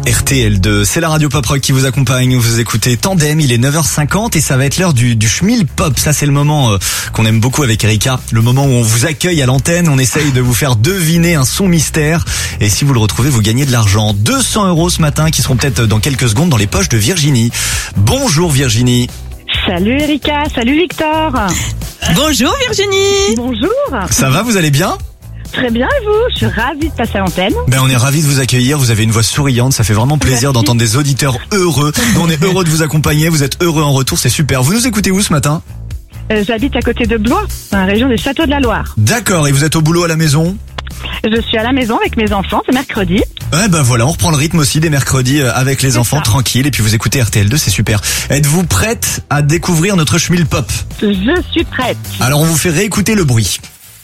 RTL2, c'est la radio Pop Rock qui vous accompagne. Vous écoutez Tandem, il est 9h50 et ça va être l'heure du Schmil Pop. Ça, c'est le moment qu'on aime beaucoup avec Erika. Le moment où on vous accueille à l'antenne, on essaye de vous faire deviner un son mystère. Et si vous le retrouvez, vous gagnez de l'argent. 200 € ce matin qui seront peut-être dans quelques secondes dans les poches de Virginie. Bonjour Virginie. Salut Erika, salut Victor. Bonjour Virginie. Bonjour. Ça va, vous allez bien ? Très bien et vous ? Je suis ravie de passer à l'antenne. On est ravis de vous accueillir, vous avez une voix souriante, ça fait vraiment plaisir d'entendre des auditeurs heureux. Nous, on est heureux de vous accompagner, vous êtes heureux en retour, c'est super. Vous nous écoutez où ce matin ? J'habite à côté de Blois, dans la région des Châteaux de la Loire. D'accord, et vous êtes au boulot à la maison ? Je suis à la maison avec mes enfants, c'est mercredi. Voilà, on reprend le rythme aussi des mercredis avec les enfants, tranquille, et puis vous écoutez RTL2, c'est super. Êtes-vous prête à découvrir notre Schmil Pop ? Je suis prête. Alors on vous fait réécouter le bruit.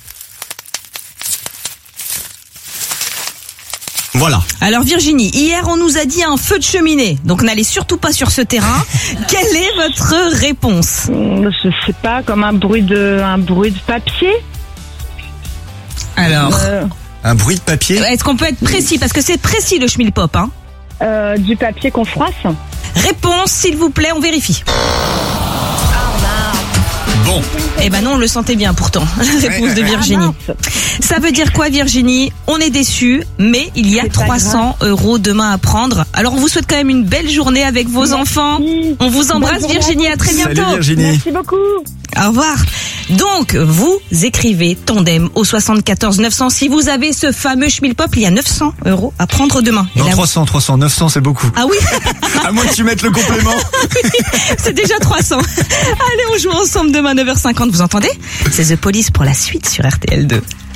Voilà. Alors Virginie, hier on nous a dit un feu de cheminée, donc n'allez surtout pas sur ce terrain. Quelle est votre réponse ? Je sais pas, comme un bruit de papier. Alors, Un bruit de papier ? est-ce qu'on peut être précis ? Parce que c'est précis le Schmil Pop, hein. Du papier qu'on froisse. Réponse, s'il vous plaît, on vérifie. Bon. Eh ben non, on le sentait bien pourtant, la réponse de Virginie. Ça veut dire quoi Virginie ? On est déçus, mais il y a C'est pas 300 € demain à prendre. Alors on vous souhaite quand même une belle journée avec vos enfants. On vous embrasse Bonne journée Virginie, à très bientôt. Salut Virginie. Merci beaucoup. Au revoir. Donc, vous écrivez Tandem au 74 900. Si vous avez ce fameux Schmil Pop, il y a 900 € à prendre demain. Non, Et là, 300, 900 c'est beaucoup. Ah oui, À moins que tu mettes le complément. c'est déjà 300. Allez, on joue ensemble demain 9h50, vous entendez ? C'est The Police pour la suite sur RTL2.